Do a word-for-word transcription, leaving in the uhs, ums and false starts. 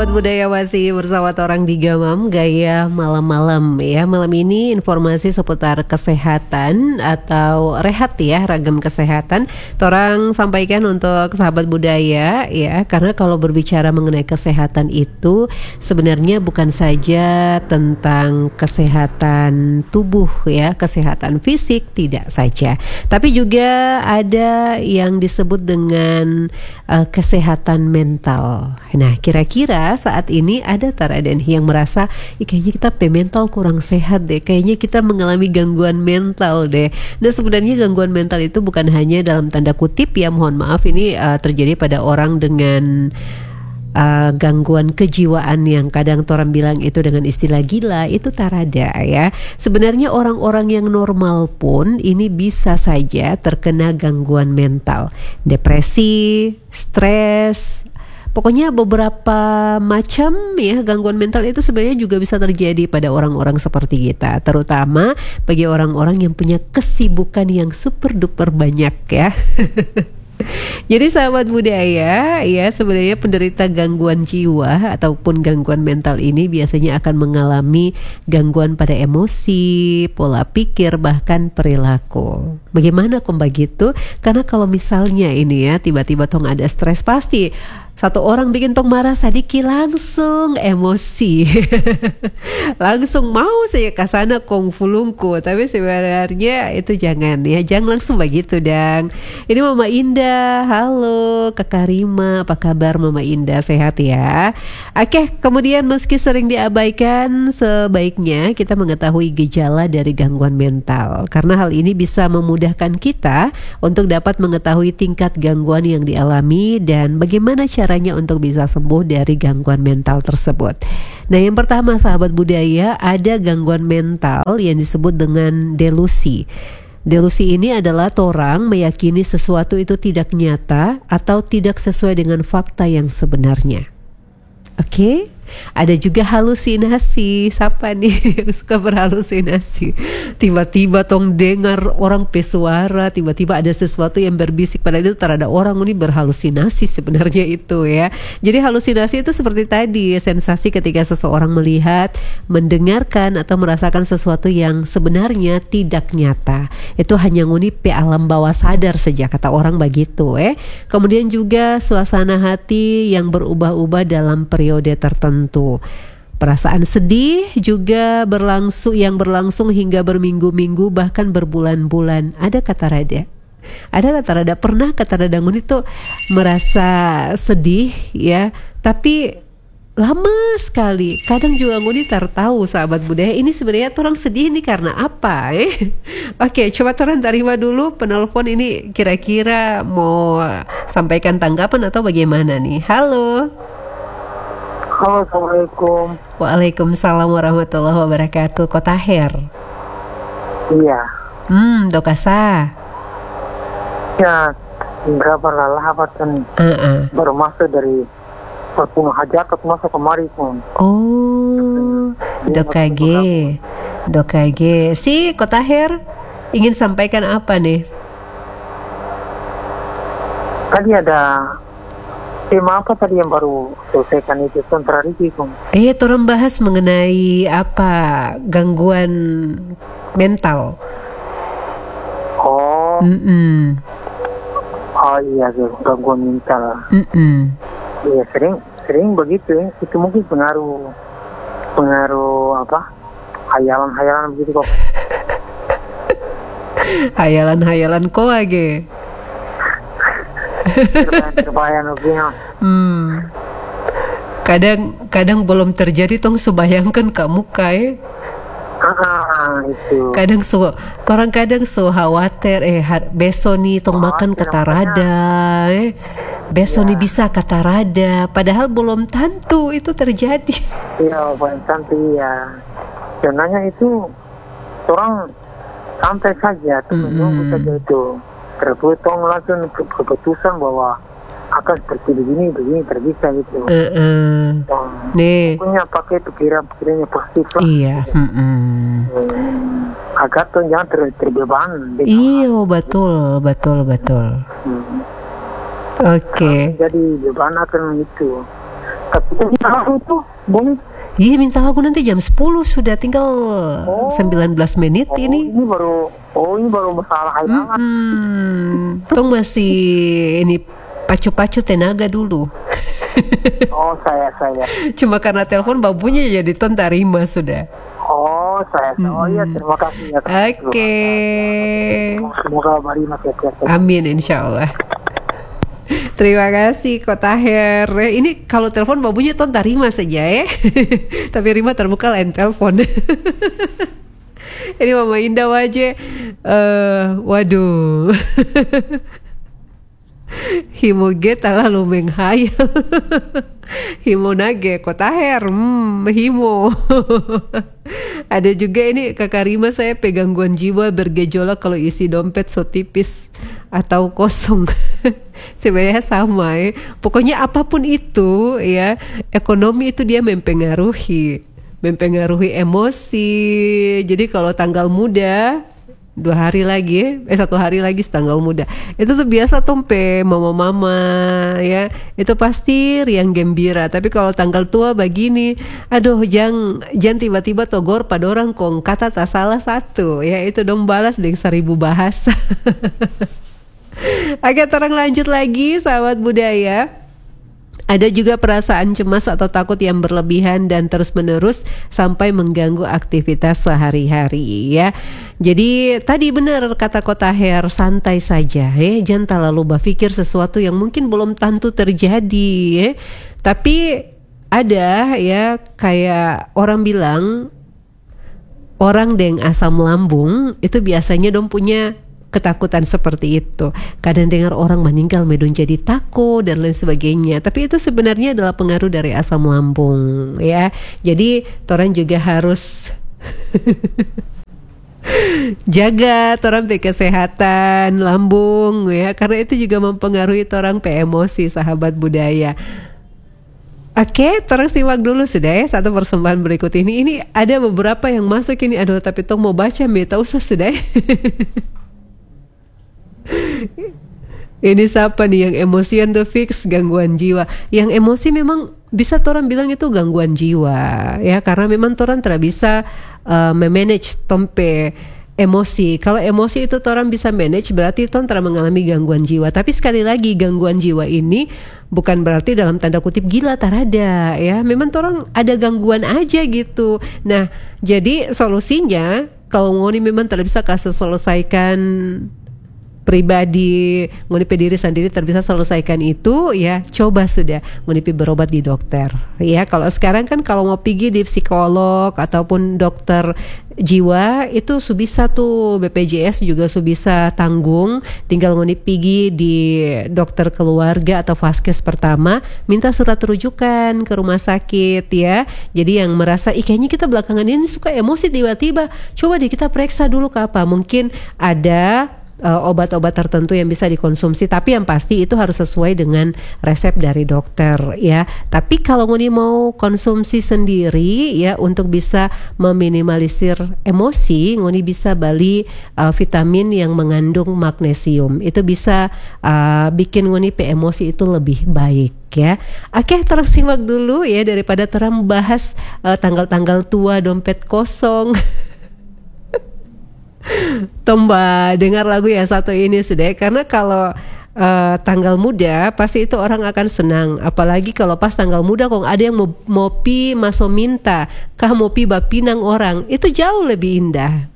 sahabat budaya, masih bersama Torang di Gamam Gaya malam-malam ya. Malam ini informasi seputar kesehatan atau rehat ya, ragam kesehatan Torang sampaikan untuk sahabat budaya ya. Karena kalau berbicara mengenai kesehatan itu sebenarnya bukan saja tentang kesehatan tubuh ya, kesehatan fisik tidak saja, tapi juga ada yang disebut dengan uh, kesehatan mental. Nah, kira-kira saat ini ada Taraden yang merasa kayaknya kita mental kurang sehat deh, kayaknya kita mengalami gangguan mental deh. Nah, sebenarnya gangguan mental itu bukan hanya dalam tanda kutip ya, mohon maaf, ini uh, terjadi pada orang dengan uh, gangguan kejiwaan yang kadang orang bilang itu dengan istilah gila, itu tarada ya. Sebenarnya orang-orang yang normal pun ini bisa saja terkena gangguan mental, depresi, stres. Pokoknya beberapa macam ya gangguan mental itu sebenarnya juga bisa terjadi pada orang-orang seperti kita, terutama bagi orang-orang yang punya kesibukan yang super duper banyak ya. Jadi sahabat budaya ya, sebenarnya penderita gangguan jiwa ataupun gangguan mental ini biasanya akan mengalami gangguan pada emosi, pola pikir, bahkan perilaku. Bagaimana kok begitu? Karena kalau misalnya ini ya tiba-tiba tong ada stres, pasti satu orang bikin tong marah sadiki langsung emosi. Langsung mau saya kasana kong fulungku. Tapi sebenarnya itu jangan ya, jangan langsung begitu dang. Ini Mama Indah. Halo Kakak Rima, apa kabar Mama Indah? Sehat ya? Oke, kemudian meski sering diabaikan, sebaiknya kita mengetahui gejala dari gangguan mental, karena hal ini bisa memudahkan kita untuk dapat mengetahui tingkat gangguan yang dialami dan bagaimana caranya untuk bisa sembuh dari gangguan mental tersebut. Nah, yang pertama sahabat budaya, ada gangguan mental yang disebut dengan delusi. Delusi ini adalah orang meyakini sesuatu itu tidak nyata atau tidak sesuai dengan fakta yang sebenarnya. Oke, okay? Ada juga halusinasi. Siapa nih yang suka berhalusinasi? Tiba-tiba tong dengar orang pesuara, tiba-tiba ada sesuatu yang berbisik, padahal itu terhadap orang ini berhalusinasi sebenarnya itu ya. Jadi halusinasi itu seperti tadi, sensasi ketika seseorang melihat, mendengarkan atau merasakan sesuatu yang sebenarnya tidak nyata. Itu hanya nguni pe alam bawah sadar saja, kata orang begitu eh. Kemudian juga suasana hati yang berubah-ubah dalam periode tertentu. Perasaan sedih juga berlangsung yang berlangsung hingga berminggu-minggu bahkan berbulan-bulan. Ada kata rada. Ada kata rada. Pernah kata rada nguni tuh merasa sedih ya, tapi lama sekali. Kadang juga nguni tahu sahabat budaya ini sebenarnya orang sedih ini karena apa eh? Oke, coba orang terima dulu penelpon ini, kira-kira mau sampaikan tanggapan atau bagaimana nih? Halo. Halo, Assalamualaikum. Waalaikumsalam warahmatullahi wabarakatuh. Kota Her. Iya. Hmm, dokasa. Ya, berapa lelah apa kan? Uh-uh. Baru masuk dari perpunuh hajat atau masuk kemari pun. Oh, dokage, dokage. Si Kota Her ingin sampaikan apa nih? Tadi ada tema apa tadi yang baru selesaikan itu kontradiksi pun. Eh, turun bahas mengenai apa gangguan mental. Oh. Mm-mm. Oh iya, gangguan mental. Mm-mm. Iya, sering sering begitu ya. Itu mungkin pengaruh pengaruh apa? Hayalan-hayalan begitu kok. Hayalan-hayalan kok age. Terbayang begini. Hmm. Kadang kadang belum terjadi tong subayangkan kamu kae. Ah, itu. Kadang su orang kadang su khawatir eh besok nih tong oh, makan kata rada eh. Besok nih ya. Bisa kata rada, padahal belum tentu itu terjadi. Iya, belum tentu ya. Sebenarnya itu orang santai saja, itu mm-hmm. menunggu saja itu. Terputung langsung keputusan bahwa akan seperti begini begini terbisa gitu. Uh, uh. Nih. Pokoknya pakai pikiran-pikirannya positif lah. Iya. Gitu. Hmm. Agar tuh jangan ter terbeban. Iya betul betul betul. Hmm. Oke. Okay. Jadi beban akan itu. Ketika minta lagu itu boleh. Iya, minta lagu nanti jam sepuluh sudah, tinggal Oh. sembilan belas menit Oh, ini. ini baru, oh ini baru masalah air hangat. Hmm, tong masih ini pacu-pacu tenaga dulu. Oh saya saya. Cuma karena telepon babunya jadi ton tarima sudah. Oh saya. Oh iya, terima kasih ya. Oke. Semoga Bari masih sehat. Amin, insya Allah. Terima kasih Kota Her. Ini kalau telepon babunya ton tarima saja ya. Tapi Rima terbuka lain telepon. Ini Mama Indah waje. Uh, waduh. Himo get lalu menghayal. Himo nage Kota Her. Hmm, himo. Ada juga ini Kakak Rima, saya pegangguan jiwa bergejolak kalau isi dompet so tipis atau kosong. Sebenarnya sama ya. Pokoknya apapun itu ya, ekonomi itu dia mempengaruhi, mempengaruhi emosi. Jadi kalau tanggal muda dua hari lagi, eh satu hari lagi tanggal muda, itu tuh biasa tompe mama-mama ya, itu pasti riang gembira. Tapi kalau tanggal tua begini, aduh jangan jangan tiba-tiba togor pada orang kong kata tak salah satu ya, itu dong balas dengan seribu bahasa. Oke, terang lanjut lagi sahabat budaya. Ada juga perasaan cemas atau takut yang berlebihan dan terus-menerus sampai mengganggu aktivitas sehari-hari ya. Jadi tadi benar kata Kota Her, santai saja ya, jangan terlalu berpikir sesuatu yang mungkin belum tentu terjadi ya. Tapi ada ya, kayak orang bilang orang dengan asam lambung itu biasanya dong punya ketakutan seperti itu. Kadang dengar orang meninggal medon jadi takut dan lain sebagainya. Tapi itu sebenarnya adalah pengaruh dari asam lambung ya. Jadi orang juga harus jaga orang pe kesehatan lambung ya, karena itu juga mempengaruhi orang pe emosi sahabat budaya. Oke, terus simak dulu sudah ya satu persembahan berikut ini. Ini ada beberapa yang masuk ini. Aduh, tapi tong mau baca meta usah sudah. Ini siapa nih yang emosian tuh fix gangguan jiwa. Yang emosi memang bisa orang bilang itu gangguan jiwa ya, karena memang orang tidak bisa uh, memanage tompe emosi. Kalau emosi itu orang bisa manage, berarti orang tidak mengalami gangguan jiwa. Tapi sekali lagi, gangguan jiwa ini bukan berarti dalam tanda kutip gila, tarada ya. Memang orang ada gangguan aja gitu. Nah, jadi solusinya kalau ngoni memang tidak bisa kasus selesaikan pribadi, ngonipi diri sendiri terbisa selesaikan itu ya, coba sudah ngonipi berobat di dokter ya. Kalau sekarang kan kalau mau pergi di psikolog ataupun dokter jiwa itu subisa tuh, B P J S juga subisa tanggung. Tinggal ngonipi pergi di dokter keluarga atau vaskes pertama, minta surat rujukan ke rumah sakit ya. Jadi yang merasa ih kayaknya kita belakangan ini suka emosi tiba-tiba, coba deh kita periksa dulu ke apa, mungkin ada Uh, obat-obat tertentu yang bisa dikonsumsi, tapi yang pasti itu harus sesuai dengan resep dari dokter ya. Tapi kalau ngoni mau konsumsi sendiri ya, untuk bisa meminimalisir emosi, ngoni bisa beli uh, vitamin yang mengandung magnesium. Itu bisa uh, bikin ngoni pe emosi itu lebih baik ya. Oke, terus simak dulu ya, daripada terang bahas uh, tanggal-tanggal tua dompet kosong. Tomba dengar lagu yang satu ini sudah, karena kalau uh, tanggal muda pasti itu orang akan senang, apalagi kalau pas tanggal muda kok ada yang mau, mau pi maso minta kah mau pi bapinang orang, itu jauh lebih indah